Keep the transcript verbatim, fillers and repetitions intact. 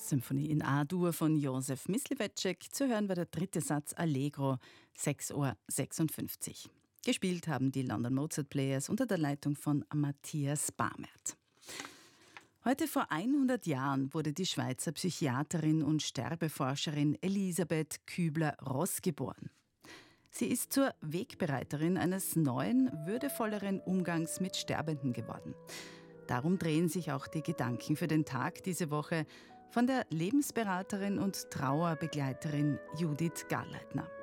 Symphonie in A-Dur von Josef Mysliveček. Zu hören war der dritte Satz Allegro, sechs Uhr sechsundfünfzig. Gespielt haben die London Mozart Players unter der Leitung von Matthias Bamert. Heute vor hundert Jahren wurde die Schweizer Psychiaterin und Sterbeforscherin Elisabeth Kübler-Ross geboren. Sie ist zur Wegbereiterin eines neuen, würdevolleren Umgangs mit Sterbenden geworden. Darum drehen sich auch die Gedanken für den Tag diese Woche von der Lebensberaterin und Trauerbegleiterin Judith Garleitner.